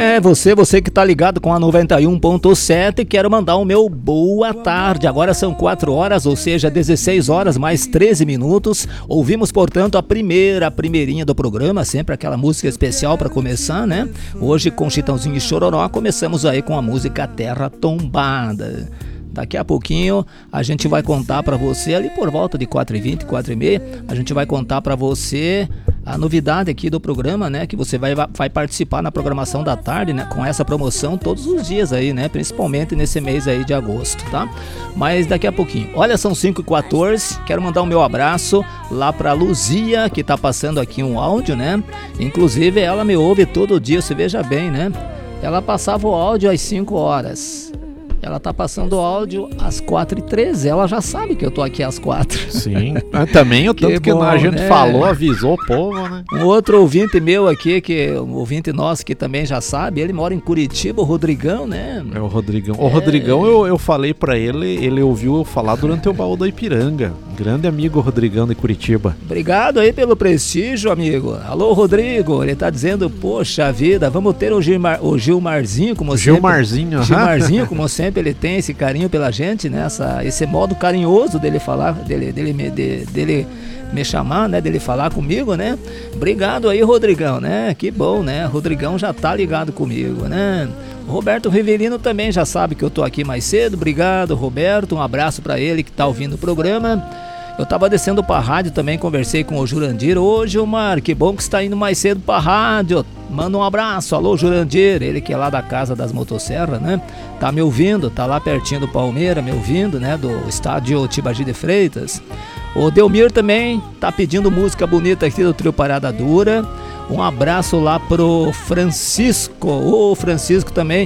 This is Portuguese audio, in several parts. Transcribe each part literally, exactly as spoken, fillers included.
É, você, você que tá ligado com a noventa e um ponto sete, quero mandar o meu boa tarde. Agora são quatro horas, ou seja, dezesseis horas mais treze minutos. Ouvimos, portanto, a primeira, a primeirinha do programa, sempre aquela música especial para começar, né? Hoje com Chitãozinho e Chororó, começamos aí com a música Terra Tombada. Daqui a pouquinho a gente vai contar para você, ali por volta de quatro e vinte, quatro e meia, a gente vai contar para você a novidade aqui do programa, né? Que você vai, vai participar na programação da tarde, né? Com essa promoção todos os dias aí, né? Principalmente nesse mês aí de agosto, tá? Mas daqui a pouquinho. Olha, são cinco e quatorze, quero mandar o meu abraço lá pra Luzia, que tá passando aqui um áudio, né? Inclusive ela me ouve todo dia, você veja bem, né? Ela passava o áudio às cinco horas. Ela tá passando o áudio às quatro e treze. Ela já sabe que eu tô aqui às quatro. Sim. Mas também o tanto que, que bom, a gente né? falou, avisou o povo, né? Um outro ouvinte meu aqui, que um ouvinte nosso que também já sabe, ele mora em Curitiba, o Rodrigão, né? É o Rodrigão. O é... Rodrigão, eu, eu falei pra ele, ele ouviu eu falar durante o baú da Ipiranga. Grande amigo Rodrigão de Curitiba. Obrigado aí pelo prestígio, amigo. Alô, Rodrigo. Ele tá dizendo, poxa vida, vamos ter o, Gilmar, o Gilmarzinho, como Gilmarzinho, sempre. Gilmarzinho, como sempre. Ele tem esse carinho pela gente, né? Essa, esse modo carinhoso dele falar, dele, dele, me, de, dele me chamar, né? Dele falar comigo, né? Obrigado aí, Rodrigão, né? Que bom, né? Rodrigão já tá ligado comigo, né? O Roberto Riverino também já sabe que eu tô aqui mais cedo. Obrigado, Roberto. Um abraço pra ele que tá ouvindo o programa. Eu tava descendo pra rádio também, conversei com o Jurandir. Ô, Gilmar, que bom que você tá indo mais cedo pra rádio. Manda um abraço. Alô, Jurandir, ele que é lá da Casa das Motosserras, né? Tá me ouvindo, tá lá pertinho do Palmeira, me ouvindo, né? Do estádio Tibagi de Freitas. O Delmir também tá pedindo música bonita aqui do Trio Parada Dura. Um abraço lá pro Francisco. Ô, Francisco também.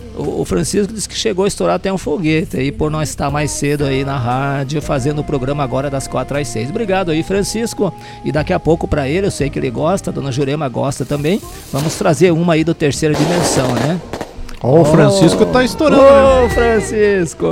O Francisco disse que chegou a estourar até um foguete aí por não estar mais cedo aí na rádio, fazendo o programa agora das quatro às seis. Obrigado aí, Francisco. E daqui a pouco pra ele, eu sei que ele gosta, a dona Jurema gosta também. Vamos trazer uma aí do Terceira Dimensão, né? Ó, oh, o Francisco oh, tá estourando. Ô, oh, Francisco!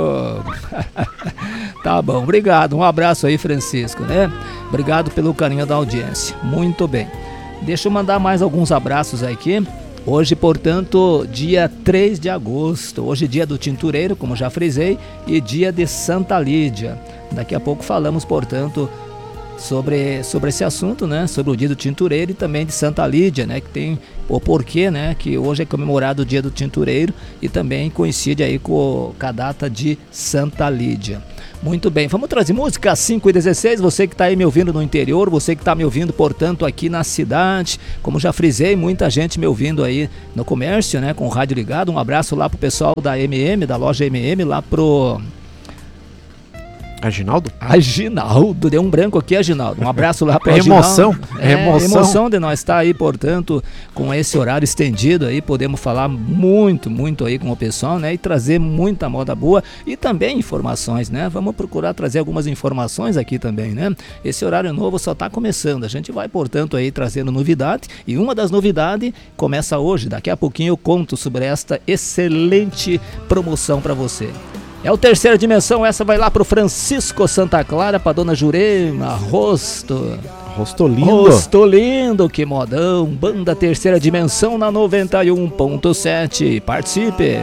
Tá bom, obrigado. Um abraço aí, Francisco, né? Obrigado pelo carinho da audiência. Muito bem. Deixa eu mandar mais alguns abraços aqui. Hoje, portanto, dia três de agosto, hoje dia do tintureiro, como já frisei, e dia de Santa Lídia. Daqui a pouco falamos, portanto, sobre, sobre esse assunto, né? Sobre o dia do tintureiro e também de Santa Lídia, né? Que tem o porquê, né? Que hoje é comemorado o dia do tintureiro e também coincide aí com, com a data de Santa Lídia. Muito bem, vamos trazer música cinco e dezesseis, você que está aí me ouvindo no interior, você que está me ouvindo, portanto, aqui na cidade, como já frisei, muita gente me ouvindo aí no comércio, né, com o rádio ligado. Um abraço lá pro pessoal da M M, da loja M M, lá pro... Aginaldo? Aginaldo, deu um branco aqui, Aginaldo. Um abraço lá para o emoção, é, emoção. Emoção de nós estar aí, portanto, com esse horário estendido aí, podemos falar muito, muito aí com o pessoal, né? E trazer muita moda boa e também informações, né? Vamos procurar trazer algumas informações aqui também, né? Esse horário novo só está começando. A gente vai, portanto, aí trazendo novidade. E uma das novidades começa hoje. Daqui a pouquinho eu conto sobre esta excelente promoção para você. É o Terceira Dimensão, essa vai lá pro Francisco Santa Clara, pra dona Jurema, rosto. Rosto lindo. Rosto lindo, que modão. Banda Terceira Dimensão na noventa e um ponto sete. Participe.